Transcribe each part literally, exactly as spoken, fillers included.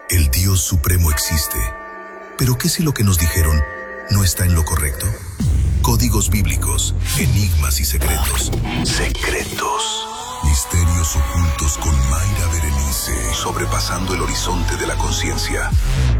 El Dios Supremo existe. Pero ¿qué si lo que nos dijeron no está en lo correcto? Códigos bíblicos, enigmas y secretos. Secretos. Misterios ocultos con Mayra Berenice. Sobrepasando el horizonte de la conciencia.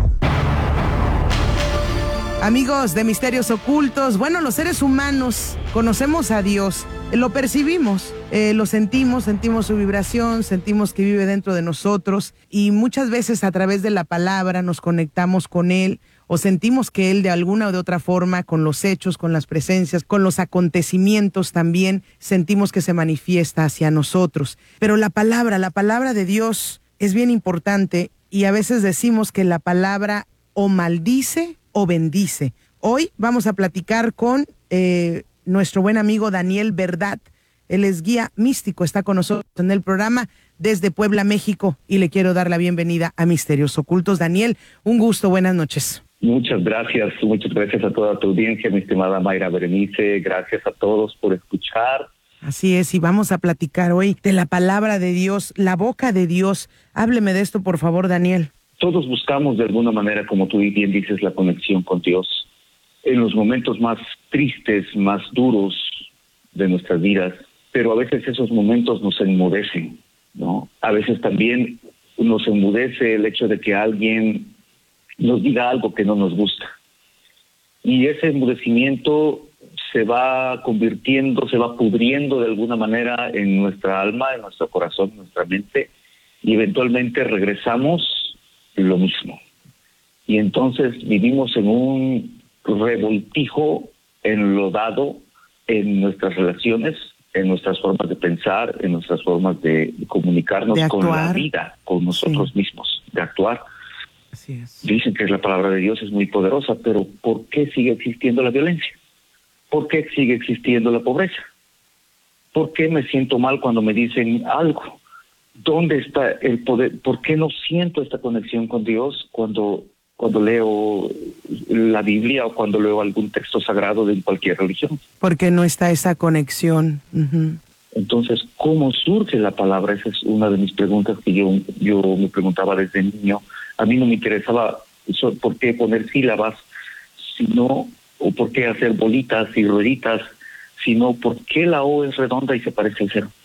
Amigos de Misterios Ocultos, bueno, los seres humanos conocemos a Dios, lo percibimos, eh, lo sentimos, sentimos su vibración, sentimos que vive dentro de nosotros y muchas veces a través de la palabra nos conectamos con Él o sentimos que Él de alguna o de otra forma, con los hechos, con las presencias, con los acontecimientos también, sentimos que se manifiesta hacia nosotros. Pero la palabra, la palabra de Dios es bien importante y a veces decimos que la palabra o maldice o bendice. Hoy vamos a platicar con eh, nuestro buen amigo Daniel Verdad. Él es guía místico, está con nosotros en el programa desde Puebla, México, y le quiero dar la bienvenida a Misterios Ocultos. Daniel, un gusto, buenas noches. Muchas gracias, muchas gracias a toda tu audiencia, mi estimada Mayra Berenice, gracias a todos por escuchar. Así es, y vamos a platicar hoy de la palabra de Dios, la boca de Dios. Hábleme de esto, por favor, Daniel. Todos buscamos de alguna manera, como tú bien dices, la conexión con Dios. En los momentos más tristes, más duros de nuestras vidas, pero a veces esos momentos nos enmudecen, ¿no? A veces también nos enmudece el hecho de que alguien nos diga algo que no nos gusta. Y ese enmudecimiento se va convirtiendo, se va pudriendo de alguna manera en nuestra alma, en nuestro corazón, en nuestra mente, y eventualmente regresamos lo mismo. Y entonces vivimos en un revoltijo enlodado en nuestras relaciones, en nuestras formas de pensar, en nuestras formas de comunicarnos de con la vida, con nosotros sí. mismos, de actuar. Así es. Dicen que la palabra de Dios es muy poderosa, pero ¿por qué sigue existiendo la violencia? ¿Por qué sigue existiendo la pobreza? ¿Por qué me siento mal cuando me dicen algo? ¿Dónde está el poder? ¿Por qué no siento esta conexión con Dios cuando, cuando leo la Biblia o cuando leo algún texto sagrado de cualquier religión? Porque no está esa conexión. Uh-huh. Entonces, ¿cómo surge la palabra? Esa es una de mis preguntas que yo, yo me preguntaba desde niño. A mí no me interesaba eso, por qué poner sílabas, sino, o por qué hacer bolitas y rueditas, sino por qué la O es redonda y se parece al cero.